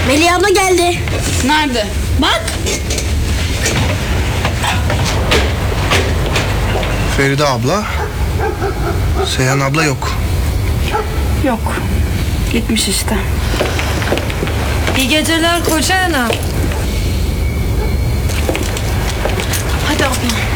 Melih abla geldi. Nerede? Bak. Feride abla, Seyhan abla yok. Yok. Gitmiş işte. İyi geceler koca ana. Hadi abla.